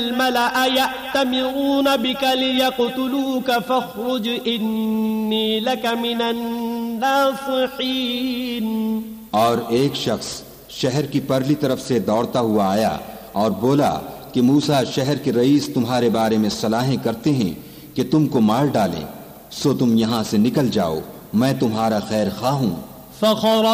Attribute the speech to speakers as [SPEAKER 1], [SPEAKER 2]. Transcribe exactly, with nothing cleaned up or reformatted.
[SPEAKER 1] मलअ यअतमिरून बिका लियक़्तुलूक फ़ख़्रुज इन्नी लक मिनन नासिहीन।
[SPEAKER 2] और एक शख्स शहर की परली तरफ से दौड़ता हुआ आया और बोला कि मूसा शहर के रईस तुम्हारे बारे में सलाहें करते हैं कि तुमको मार डालें, सो तुम यहाँ से निकल जाओ, मैं तुम्हारा खैर खा हूं।